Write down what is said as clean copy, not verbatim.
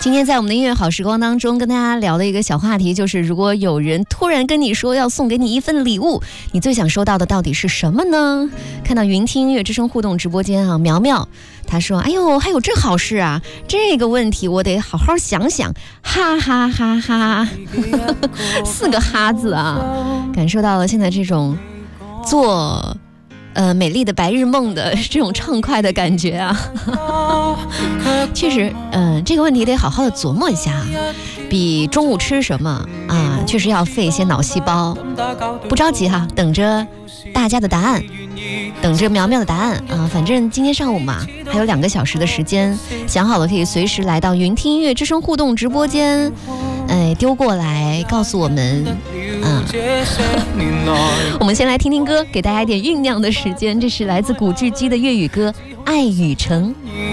今天在我们的音乐好时光当中跟大家聊的一个小话题，就是如果有人突然跟你说要送给你一份礼物，你最想收到的到底是什么呢？看到云听音乐之声互动直播间啊，苗苗他说哎呦还有这好事啊，这个问题我得好好想想，哈哈哈哈4个哈字啊，感受到了现在这种做美丽的白日梦的这种畅快的感觉啊。确实这个问题得好好的琢磨一下，比中午吃什么啊确实要费一些脑细胞。不着急哈，等着大家的答案，等着苗苗的答案啊。反正今天上午嘛还有2个小时的时间，想好了可以随时来到云听音乐之声互动直播间，丢过来告诉我们我们先来听听歌，给大家一点酝酿的时间。这是来自古巨基的粤语歌《爱与诚》。